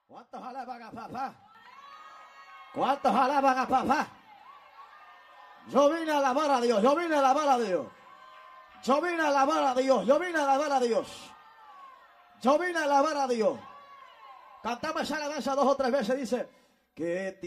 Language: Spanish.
¿Cuántos alaban a papá? ¿Cuántos alaban a papá? Yo vine a alabar a Dios, yo vine a alabar a Dios. Yo vine a alabar a Dios, yo vine a alabar a Dios. Yo vine a alabar a Dios. Cantamos esa alabanza 2 o 3 veces, dice que